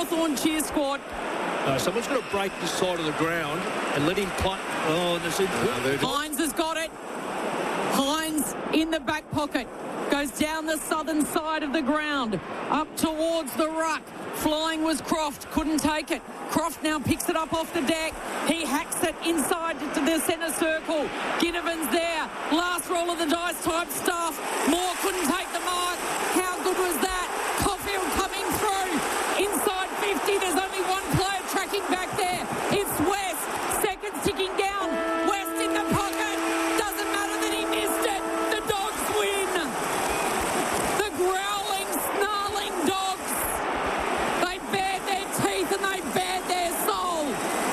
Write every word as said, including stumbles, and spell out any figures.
Hawthorn cheer squad. No, someone's got to break this side of the ground and let him play. Oh, there's a... No, Hines has got it. Hines in the back pocket. Goes down the southern side of the ground. Up towards the ruck. Flying was Croft. Couldn't take it. Croft now picks it up off the deck. He hacks it inside to the centre circle. Ginnivan's there. Last roll of the dice type stuff. Moore couldn't take the mark. How good was that? Caulfield coming through. Inside fifty. There's only one